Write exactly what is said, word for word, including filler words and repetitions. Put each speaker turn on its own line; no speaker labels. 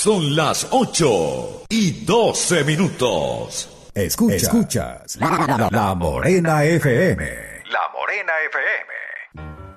Son las ocho y doce minutos.
Escuchas, Escuchas la, la, la Morena F M.
La Morena F M.